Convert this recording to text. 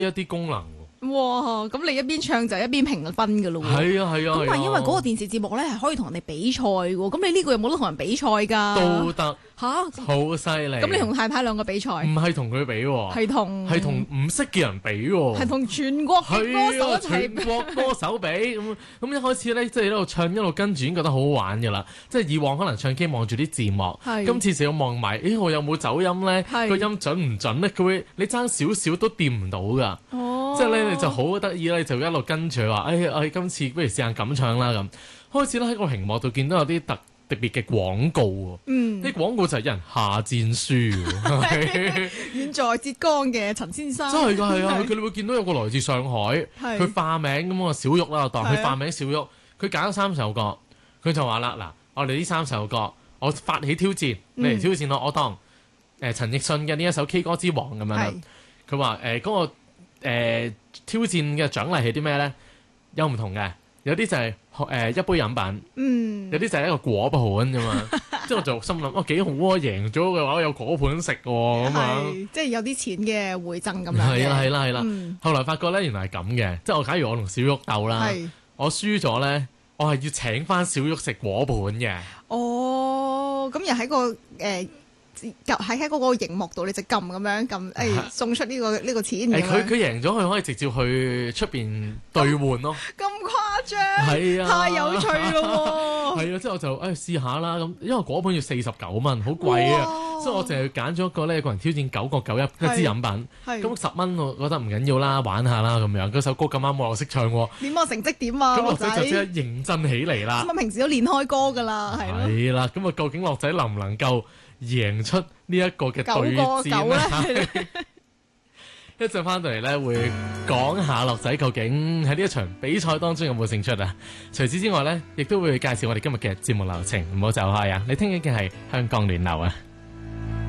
一啲功能。 哇！咁你一邊唱就一邊評分噶咯喎。 係啊係啊。 咁但係因為嗰個電視節目咧係可以同人哋比賽嘅喎，咁你呢個有冇得同人比賽㗎？ 都得吓？ 好犀利。 咁你同太太兩個比賽？ 唔係同佢比喎，係同唔識嘅人比喎， 係同全國嘅歌手一齊全國歌手比咁。一開始咧，即係一路唱一路跟住已經覺得好好玩㗎啦。即係以往可能唱 K 望住啲字幕，今次就要望埋，我有冇走音咧？個音準唔準咧？佢會你爭少少都掂唔到㗎。即係咧，你就好得意咧，就一路跟住話，今次不如試下咁唱啦咁。開始咧喺個屏幕度見到有啲特別嘅廣告喎，啲廣告就係有人下戰書喎。 遠在浙江嘅陳先生， 真係㗎，係啊！佢哋會見到有個來自上海，佢化名咁啊，小玉啦，當佢化名小玉，佢揀咗3首歌，佢就話啦嗱，我哋呢3首歌，我發起挑戰，你嚟挑戰我當陳奕迅嘅呢一首 K 歌之王咁樣啦。佢話嗰個挑戰嘅獎勵係啲咩咧？有唔同嘅，有啲就係一杯飲品，有啲就係一個果盤咁嘛。即係我就心諗，幾好啊！贏咗嘅話有果盤食喎咁樣， 即係有啲錢嘅回贈咁樣。 係啦。後來發覺咧，原來係咁嘅，即係我假如我同小玉鬥啦，我輸咗咧，我係要請翻小玉食果盤嘅。哦， 咁又喺個喺嗰個熒幕度，你就撳咁樣撳，送出呢個錢。 佢贏咗，佢可以直接去出邊兌換咯。 咁誇張？ 係啊， 太有趣咯喎！ 係啊，即係我就試下啦咁，因為果盤要49蚊，好貴啊，所以我淨係揀咗一個咧，一個人挑戰9個91一支飲品，咁10蚊我覺得唔緊要啦，玩下啦咁樣。嗰首歌咁啱我識唱喎。 點啊？成績點啊？ 咁樂仔就即刻認真起嚟啦。 咁啊，平時都練開歌㗎啦，係咯。 係啦，咁啊，究竟樂仔能唔能夠贏出呢一個嘅對戰咧？一陣翻到嚟咧，會講下樂仔究竟喺呢一場比賽當中有冇勝出啊？除此之外咧，亦都會介紹我哋今日嘅節目流程，唔好走開啊！你聽緊嘅係香港暖流啊！